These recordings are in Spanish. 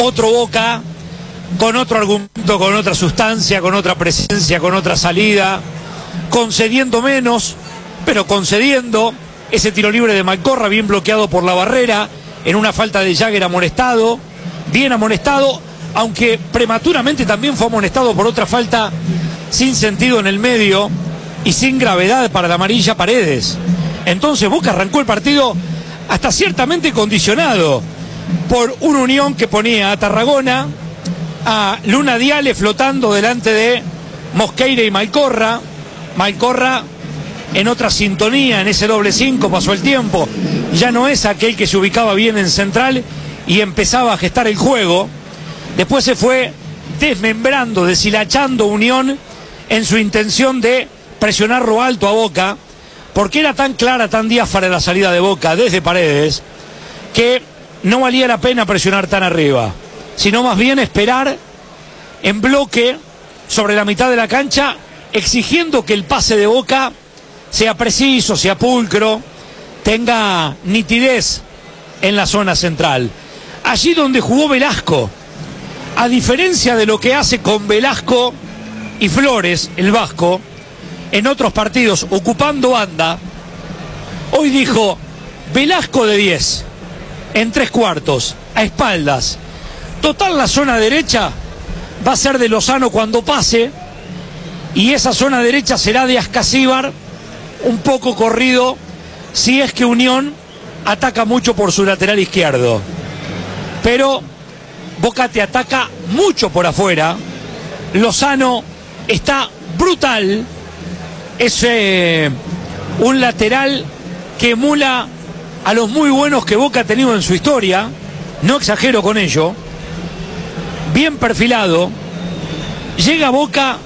otro Boca, con otro argumento, con otra sustancia, con otra presencia, con otra salida, concediendo menos, pero concediendo. Ese tiro libre de Malcorra, bien bloqueado por la barrera, en una falta de Jagger amonestado, bien amonestado, aunque prematuramente también fue amonestado por otra falta sin sentido en el medio y sin gravedad para la amarilla Paredes. Entonces Boca arrancó el partido hasta ciertamente condicionado por una Unión que ponía a Tarragona, a Luna Diale flotando delante de Mosqueira y Malcorra. Malcorra en otra sintonía, en ese doble 5, pasó el tiempo, ya no es aquel que se ubicaba bien en central y empezaba a gestar el juego. Después se fue desmembrando, deshilachando Unión en su intención de presionarlo alto a Boca, porque era tan clara, tan diáfana la salida de Boca desde Paredes, que no valía la pena presionar tan arriba, sino más bien esperar en bloque sobre la mitad de la cancha, exigiendo que el pase de Boca sea preciso, sea pulcro, tenga nitidez en la zona central. Allí donde jugó Velasco, a diferencia de lo que hace con Velasco y Flores, el vasco, en otros partidos ocupando banda, hoy dijo Velasco de 10, en 3/4, a espaldas. Total, la zona derecha va a ser de Lozano cuando pase, y esa zona derecha será de Ascasíbar, un poco corrido, si es que Unión ataca mucho por su lateral izquierdo. Pero Boca te ataca mucho por afuera. Lozano está brutal. Es un lateral que emula a los muy buenos que Boca ha tenido en su historia. No exagero con ello. Bien perfilado. Llega Boca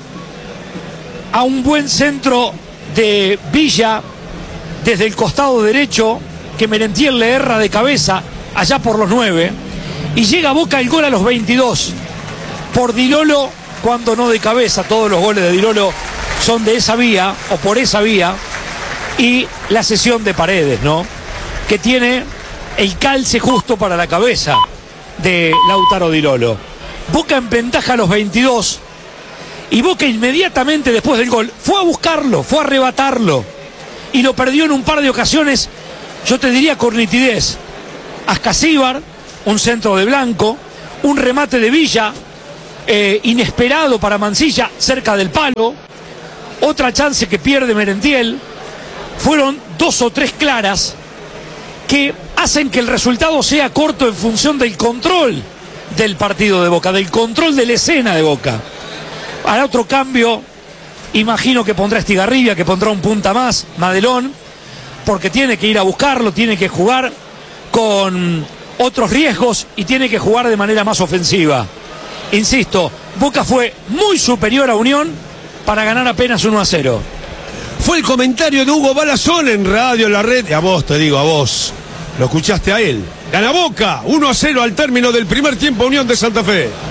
a un buen centro de Villa desde el costado derecho, que Merentiel le erra de cabeza allá por los 9, y llega Boca el gol a los 22 por Di Lolo, cuando no de cabeza. Todos los goles de Di Lolo son de esa vía o por esa vía, y la cesión de Paredes, ¿no?, que tiene el calce justo para la cabeza de Lautaro Di Lolo. Boca en ventaja a los 22, y Boca inmediatamente después del gol fue a buscarlo, fue a arrebatarlo, y lo perdió en un par de ocasiones, yo te diría con nitidez. Ascasíbar, un centro de Blanco, un remate de Villa, inesperado para Mansilla, cerca del palo, otra chance que pierde Merentiel. Fueron 2 o 3 claras que hacen que el resultado sea corto en función del control del partido de Boca, del control de la escena de Boca. Hará otro cambio, imagino que pondrá Estigarribia, que pondrá un punta más, Madelón, porque tiene que ir a buscarlo, tiene que jugar con otros riesgos y tiene que jugar de manera más ofensiva. Insisto, Boca fue muy superior a Unión para ganar apenas 1-0. Fue el comentario de Hugo Balazón en Radio La Red, y a vos te digo, a vos, lo escuchaste a él. Gana Boca, 1-0 al término del primer tiempo, Unión de Santa Fe.